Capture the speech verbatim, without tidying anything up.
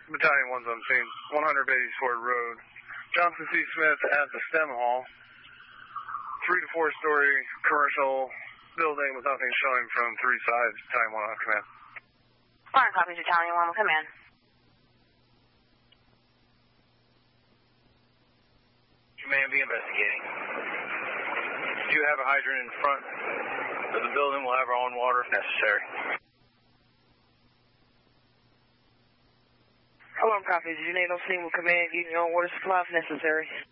Battalion one's on scene, one hundred Beatties Ford Road. Johnson C. Smith at the STEM Hall. Three to four story commercial building with nothing showing from three sides. Battalion one on command. Fire copies, Battalion one will come in. Command be investigating. Do you have a hydrant in front of the building? We'll have our own water if necessary. Alarm copies. Your NATO scene will command using your own water supply if necessary.